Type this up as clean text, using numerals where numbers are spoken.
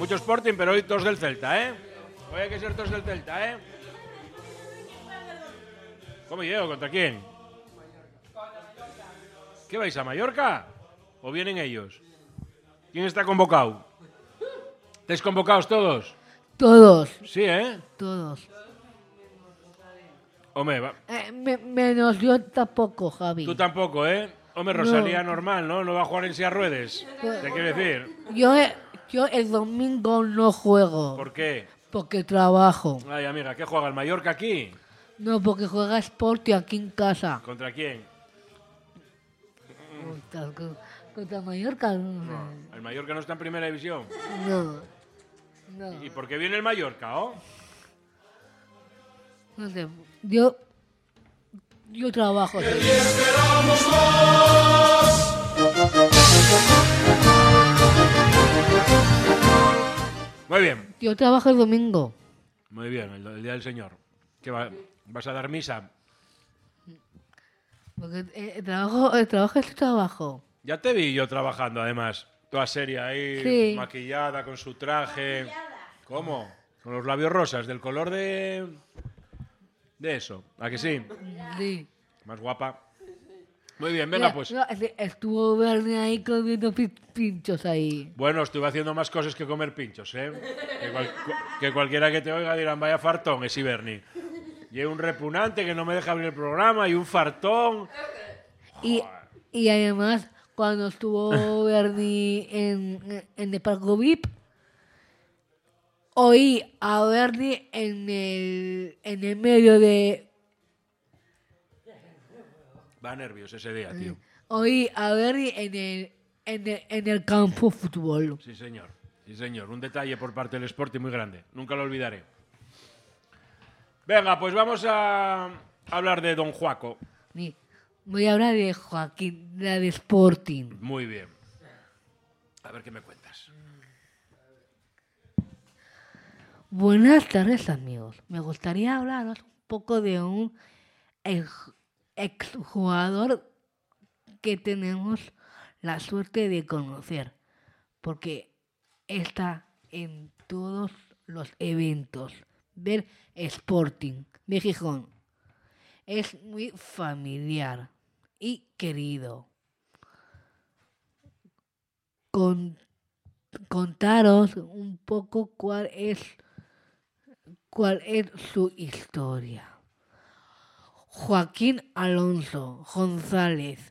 Mucho Sporting, pero hoy todos del Celta, ¿eh? Hoy hay que ser todos del Celta, ¿eh? ¿Cómo llego? ¿Contra quién? ¿Qué vais, a Mallorca? ¿O vienen ellos? ¿Quién está convocado? ¿Estáis convocados todos? Todos. Sí, ¿eh? Todos. Hombre, va. Menos yo tampoco, Javi. Tú tampoco, ¿eh? Hombre, Rosalía normal, ¿no? No va a jugar en silla de ruedas. ¿Te quiero decir? Yo el domingo no juego. ¿Por qué? Porque trabajo. Ay, amiga, ¿qué juega el Mallorca aquí? No, porque juega Sporting aquí en casa. ¿Contra quién? Contra Mallorca. No, el Mallorca no está en primera división. No. ¿Y por qué viene el Mallorca, oh? No sé. Yo trabajo. Muy bien. Yo trabajo el domingo. Muy bien, el Día del Señor. ¿Qué vas a dar misa? Porque el trabajo es trabajo. Ya te vi yo trabajando, además. Toda seria ahí, Sí. maquillada, con su traje. ¿Cómo? Con los labios rosas, del color de eso. ¿A que sí? Sí. Más guapa. Muy bien, venga, pues. Estuvo Bernie ahí comiendo pinchos ahí. Bueno, estuve haciendo más cosas que comer pinchos, ¿eh? Que cualquiera que te oiga dirán, vaya fartón, es Bernie. Y hay un repugnante que no me deja abrir el programa y un fartón. Y además, cuando estuvo Bernie en el Parco VIP, oí a Bernie en el medio de... Va nervios ese día, tío. Oí a Bernie en el campo de fútbol. Sí, señor. Sí, señor. Un detalle por parte del Sporting muy grande. Nunca lo olvidaré. Venga, pues vamos a hablar de Don Juaco. Voy a hablar de Joaquín, de Sporting. Muy bien. A ver qué me cuentas. Buenas tardes, amigos. Me gustaría hablaros un poco de un exjugador que tenemos la suerte de conocer, porque está en todos los eventos del Sporting de Gijón. Es muy familiar y querido. Contaros un poco cuál es su historia. Joaquín Alonso González